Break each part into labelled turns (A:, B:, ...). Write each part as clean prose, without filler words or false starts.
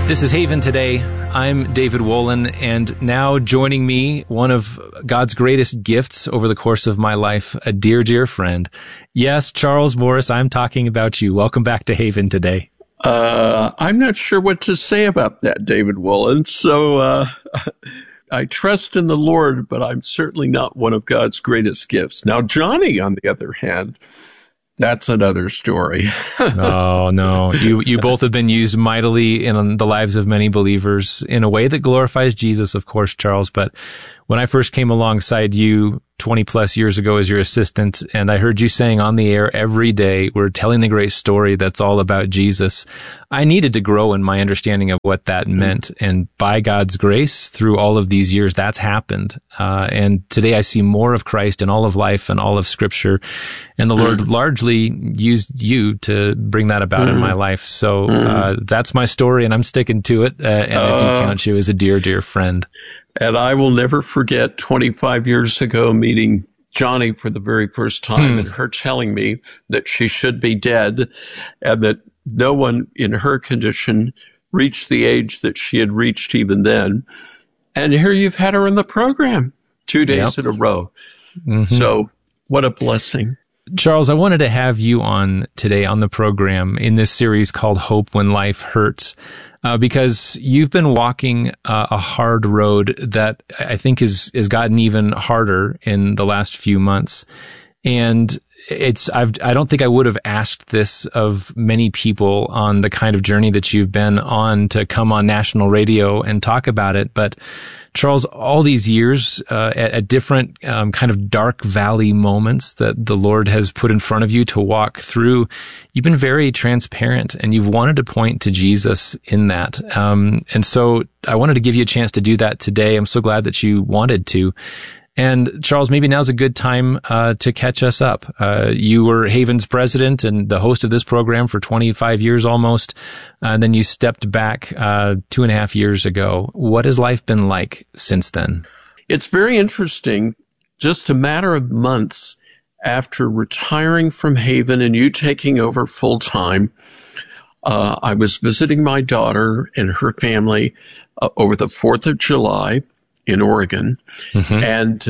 A: This is Haven Today. I'm David Wolin, and now joining me, one of God's greatest gifts over the course of my life, a dear, dear friend. Yes, Charles Morris, I'm talking about you. Welcome back to Haven Today.
B: I'm not sure what to say about that, David Wolin. So I trust in the Lord, but I'm certainly not one of God's greatest gifts. Now, Johnny, on the other hand, that's another story.
A: Oh, no. You both have been used mightily in the lives of many believers in a way that glorifies Jesus, of course, Charles. But when I first came alongside you 20 plus years ago as your assistant, and I heard you saying on the air every day, we're telling the great story that's all about Jesus, I needed to grow in my understanding of what that meant. And by God's grace, through all of these years, that's happened. And today I see more of Christ in all of life and all of Scripture. And the Lord largely used you to bring that about in my life. So that's my story, and I'm sticking to it. And I do count you as a dear, dear friend.
B: And I will never forget 25 years ago meeting Johnny for the very first time and her telling me that she should be dead and that no one in her condition reached the age that she had reached even then. And here you've had her in the program 2 days in a row. So what a blessing.
A: Charles, I wanted to have you on today on the program in this series called Hope When Life Hurts, because you've been walking a hard road that I think has gotten even harder in the last few months. And I don't think I would have asked this of many people on the kind of journey that you've been on to come on national radio and talk about it. But Charles, all these years, at different kind of dark valley moments that the Lord has put in front of you to walk through, you've been very transparent and you've wanted to point to Jesus in that. And so I wanted to give you a chance to do that today. I'm so glad that you wanted to. And Charles, maybe now's a good time to catch us up. You were Haven's president and the host of this program for 25 years almost, and then you stepped back 2.5 years ago. What has life been like since then?
B: It's very interesting. Just a matter of months after retiring from Haven and you taking over full time, I was visiting my daughter and her family over the 4th of July. In Oregon, and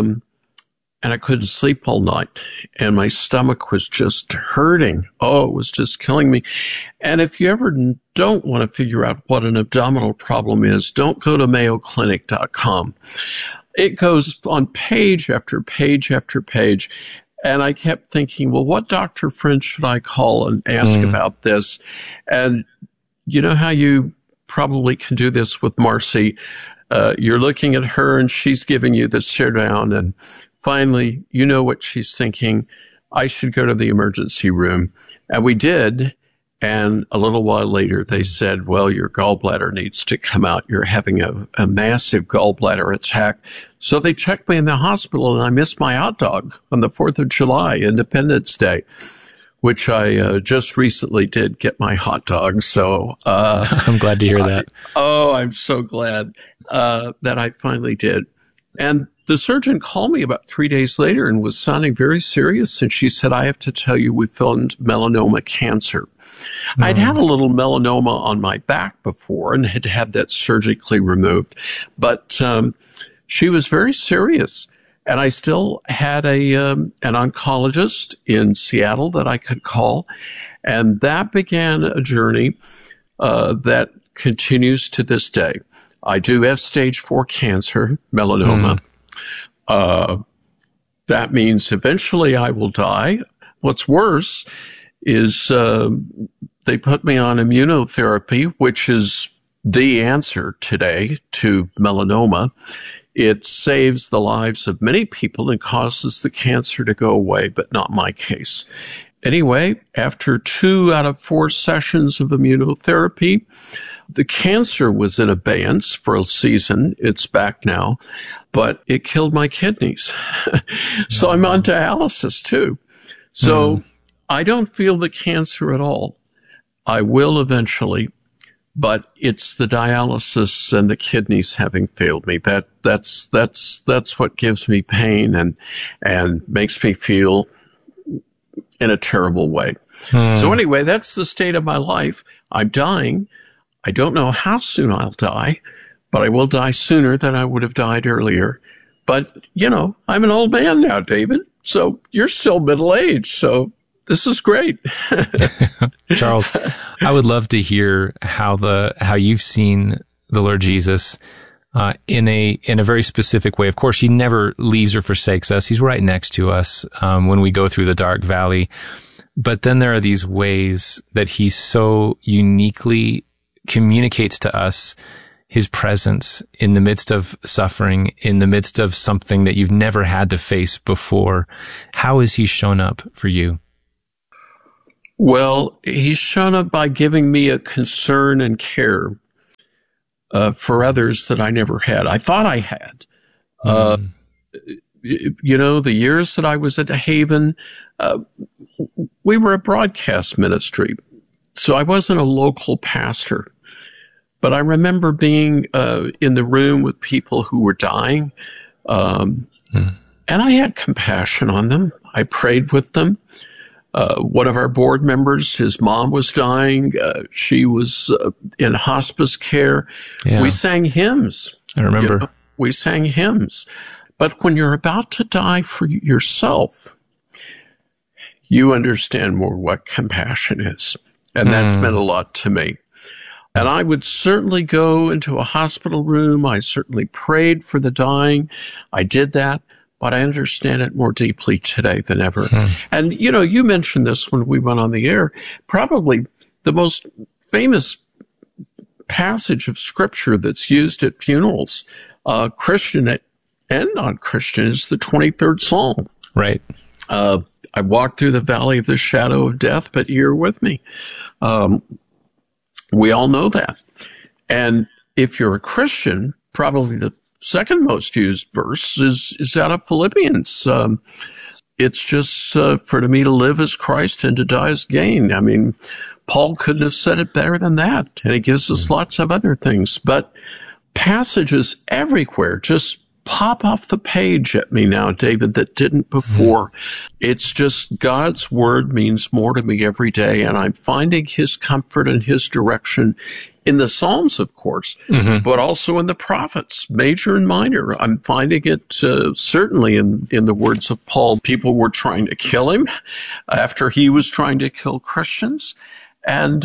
B: I couldn't sleep all night, and my stomach was just hurting. Oh, it was just killing me. And if you ever don't want to figure out what an abdominal problem is, don't go to MayoClinic.com. It goes on page after page after page. And I kept thinking, well, what doctor friend should I call and ask about this? And you know how you probably can do this with Marcy. You're looking at her and she's giving you the stare down, and finally, you know what she's thinking. I should go to the emergency room. And we did. And a little while later, they said, well, your gallbladder needs to come out. You're having a massive gallbladder attack. So they checked me in the hospital, and I missed my hot dog on the 4th of July, Independence Day, which I just recently did get my hot dog. So
A: I'm glad to hear that.
B: I'm so glad that I finally did. And the surgeon called me about 3 days later and was sounding very serious. And she said, I have to tell you, we found melanoma cancer. I'd had a little melanoma on my back before and had had that surgically removed. But she was very serious. And I still had an oncologist in Seattle that I could call. And that began a journey that continues to this day. I do have stage 4 cancer, melanoma. That means eventually I will die. What's worse is they put me on immunotherapy, which is the answer today to melanoma. It saves the lives of many people and causes the cancer to go away, but not my case. Anyway, after 2 out of 4 sessions of immunotherapy, the cancer was in abeyance for a season. It's back now, but it killed my kidneys. So I'm on dialysis too. So I don't feel the cancer at all. I will eventually, but it's the dialysis and the kidneys having failed me. That's what gives me pain and makes me feel in a terrible way. So anyway, that's the state of my life. I'm dying. I don't know how soon I'll die, but I will die sooner than I would have died earlier. But, I'm an old man now, David, so you're still middle-aged, so this is great.
A: Charles, I would love to hear how you've seen the Lord Jesus in a very specific way. Of course, he never leaves or forsakes us. He's right next to us when we go through the dark valley. But then there are these ways that he so uniquely communicates to us his presence in the midst of suffering, in the midst of something that you've never had to face before. How has he shown up for you?
B: Well, he's shown up by giving me a concern and care for others that I never had. I thought I had. The years that I was at Haven, we were a broadcast ministry, so I wasn't a local pastor. But I remember being in the room with people who were dying, and I had compassion on them. I prayed with them. One of our board members, his mom was dying. She was in hospice care. Yeah. We sang hymns.
A: I remember.
B: We sang hymns. But when you're about to die for yourself, you understand more what compassion is. And that's meant a lot to me. And I would certainly go into a hospital room. I certainly prayed for the dying. I did that. But I understand it more deeply today than ever. And, you mentioned this when we went on the air. Probably the most famous passage of Scripture that's used at funerals, Christian and non-Christian, is the 23rd Psalm.
A: Right.
B: I walked through the valley of the shadow of death, but you're with me. We all know that. And if you're a Christian, probably the second most used verse is out of Philippians. It's just for me to live as Christ and to die as gain. I mean, Paul couldn't have said it better than that. And he gives us lots of other things. But passages everywhere just pop off the page at me now, David, that didn't before. It's just God's word means more to me every day. And I'm finding his comfort and his direction in the Psalms, of course, but also in the prophets, major and minor. I'm finding it certainly in the words of Paul. People were trying to kill him after he was trying to kill Christians. And,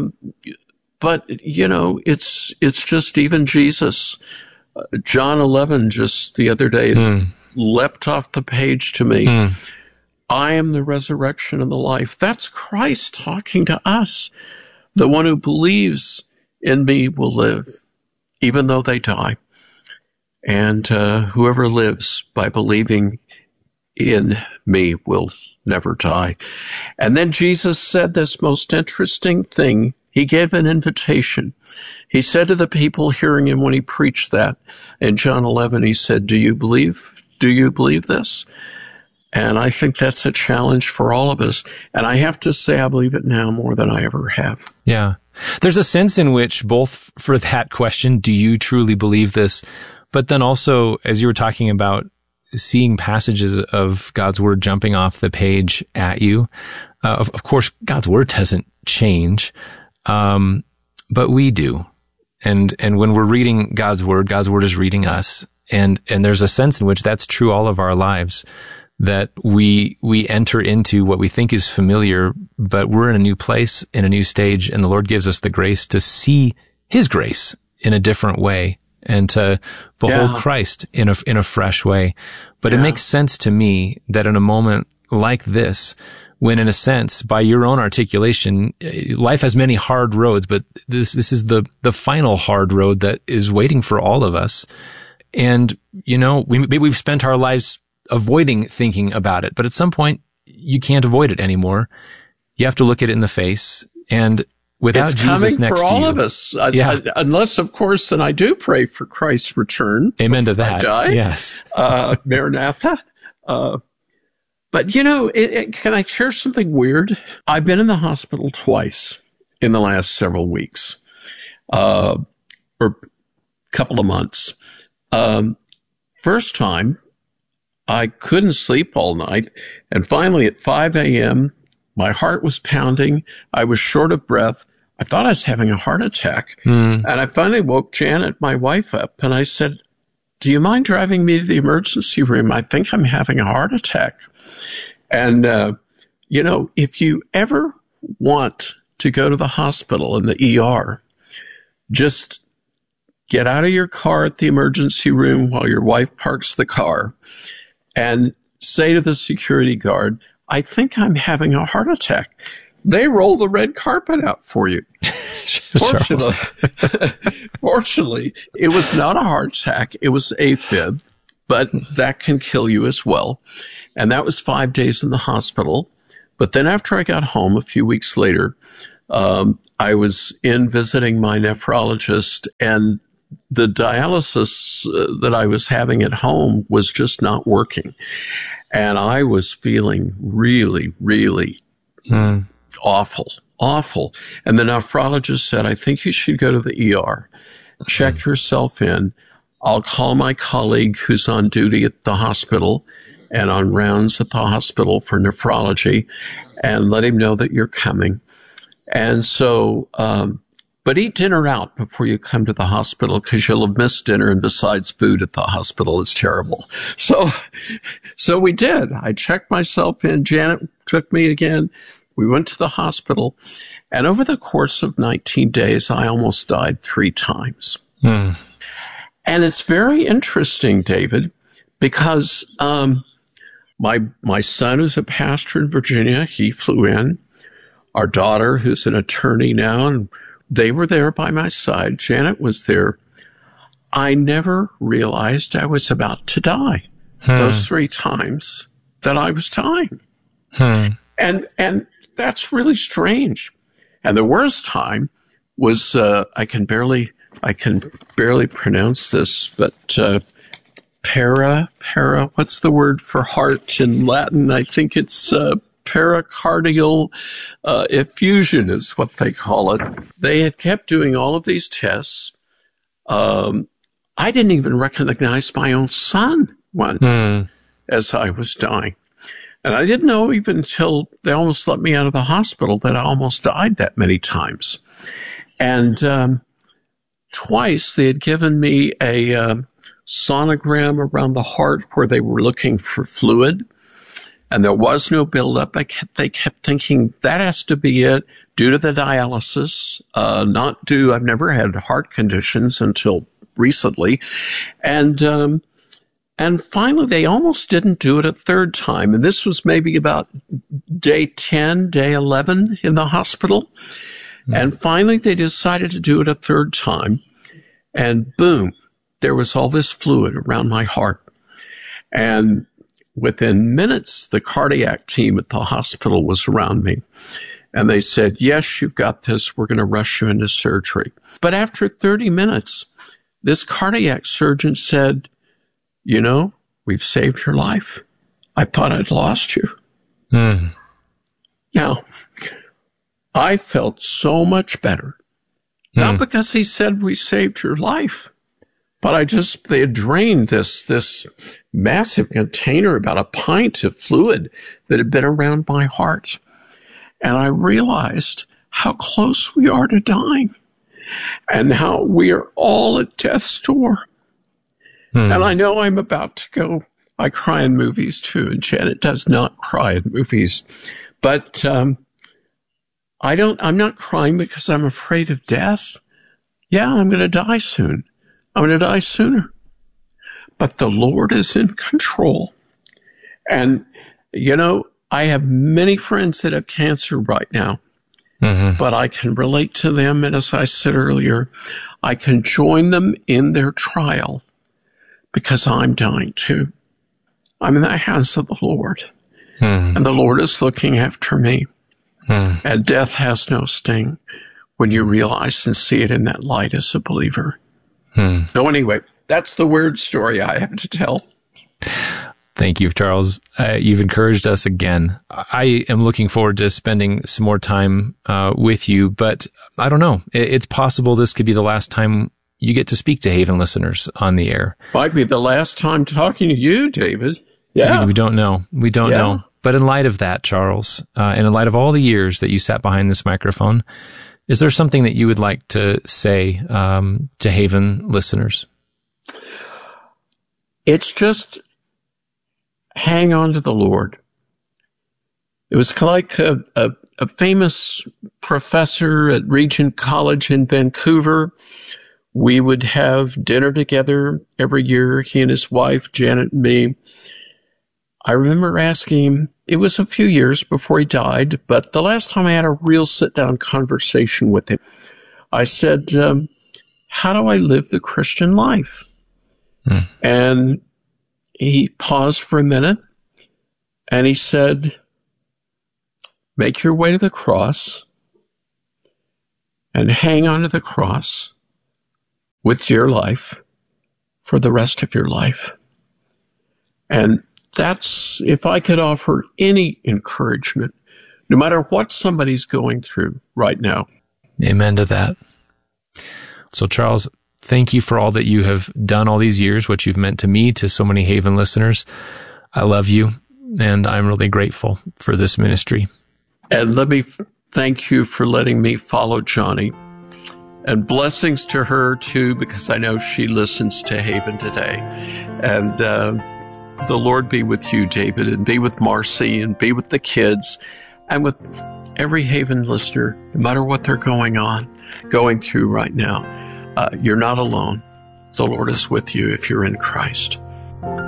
B: but, it's just even Jesus. John 11 just the other day leapt off the page to me. I am the resurrection and the life. That's Christ talking to us. The one who believes in me will live, even though they die. And whoever lives by believing in me will never die. And then Jesus said this most interesting thing. He gave an invitation. He said to the people hearing him when he preached that in John 11, he said, do you believe this? And I think that's a challenge for all of us. And I have to say, I believe it now more than I ever have.
A: Yeah. There's a sense in which both for that question, do you truly believe this? But then also, as you were talking about seeing passages of God's word jumping off the page at you, of course, God's word doesn't change, but we do. And when we're reading God's word is reading us. And there's a sense in which that's true all of our lives, that we enter into what we think is familiar, but we're in a new place, in a new stage, and the Lord gives us the grace to see his grace in a different way and to behold Christ in a fresh way. But it makes sense to me that in a moment like this, when in a sense, by your own articulation, life has many hard roads, but this is the final hard road that is waiting for all of us. And, we've spent our lives avoiding thinking about it, but at some point you can't avoid it anymore. You have to look it in the face, and without
B: it's
A: Jesus next to you,
B: it's coming for all of us. Unless, of course, and I do pray for Christ's return.
A: Amen to that.
B: Yes. Maranatha. But can I share something weird? I've been in the hospital twice in the last several weeks, or couple of months. First time, I couldn't sleep all night, and finally at 5 a.m., my heart was pounding, I was short of breath, I thought I was having a heart attack. And I finally woke Janet, my wife, up, and I said, do you mind driving me to the emergency room? I think I'm having a heart attack. And, if you ever want to go to the hospital in the ER, just get out of your car at the emergency room while your wife parks the car and say to the security guard, I think I'm having a heart attack. They roll the red carpet out for you. Fortunately, it was not a heart attack. It was AFib, but that can kill you as well. And that was 5 days in the hospital. But then after I got home a few weeks later, I was in visiting my nephrologist, and the dialysis that I was having at home was just not working. And I was feeling really, really awful. And the nephrologist said, I think you should go to the ER, check yourself in. I'll call my colleague who's on duty at the hospital and on rounds at the hospital for nephrology and let him know that you're coming. And so, but eat dinner out before you come to the hospital because you'll have missed dinner, and besides, food at the hospital is terrible. So we did. I checked myself in. Janet took me again. We went to the hospital, and over the course of 19 days, I almost died 3 times. And it's very interesting, David, because my son, who's a pastor in Virginia, he flew in. Our daughter, who's an attorney now, and they were there by my side. Janet was there. I never realized I was about to die those 3 times that I was dying. And that's really strange. And the worst time was, I can barely pronounce this, but, what's the word for heart in Latin? I think it's, pericardial effusion is what they call it. They had kept doing all of these tests. I didn't even recognize my own son once as I was dying. And I didn't know even until they almost let me out of the hospital that I almost died that many times. And twice they had given me a sonogram around the heart where they were looking for fluid. And there was no buildup. They kept thinking that has to be it due to the dialysis, I've never had heart conditions until recently. And finally they almost didn't do it a 3rd time. And this was maybe about day 10, day 11 in the hospital. And finally they decided to do it a 3rd time. And boom, there was all this fluid around my heart. And within minutes, the cardiac team at the hospital was around me. And they said, yes, you've got this. We're going to rush you into surgery. But after 30 minutes, this cardiac surgeon said, we've saved your life. I thought I'd lost you. Now, I felt so much better. Not because he said we saved your life, but they had drained this massive container, about a pint of fluid that had been around my heart. And I realized how close we are to dying and how we are all at death's door. And I know I'm about to go. I cry in movies too, and Janet does not cry in movies. But I'm not crying because I'm afraid of death. Yeah, I'm going to die soon. I'm going to die sooner. But the Lord is in control. And, I have many friends that have cancer right now, but I can relate to them. And as I said earlier, I can join them in their trial because I'm dying too. I'm in the hands of the Lord, and the Lord is looking after me. And death has no sting when you realize and see it in that light as a believer. So anyway, that's the weird story I have to tell.
A: Thank you, Charles. You've encouraged us again. I am looking forward to spending some more time with you, but I don't know. It's possible this could be the last time you get to speak to Haven listeners on the air.
B: Might be the last time talking to you, David. Yeah.
A: We don't know. We don't know. But in light of that, Charles, and in light of all the years that you sat behind this microphone, Is there something that you would like to say to Haven listeners?
B: It's just hang on to the Lord. It was like a famous professor at Regent College in Vancouver. We would have dinner together every year, he and his wife, Janet and me. I remember asking him, it was a few years before he died, but the last time I had a real sit-down conversation with him, I said, how do I live the Christian life? And he paused for a minute, and he said, make your way to the cross and hang on to the cross with your life for the rest of your life. And that's, if I could offer any encouragement, no matter what somebody's going through right now.
A: Amen to that. So, Charles, thank you for all that you have done all these years, what you've meant to me, to so many Haven listeners. I love you, and I'm really grateful for this ministry.
B: And let me thank you for letting me follow Johnny. And blessings to her, too, because I know she listens to Haven today. And the Lord be with you, David, and be with Marcy, and be with the kids, and with every Haven listener, no matter what they're going through right now. You're not alone. The Lord is with you if you're in Christ.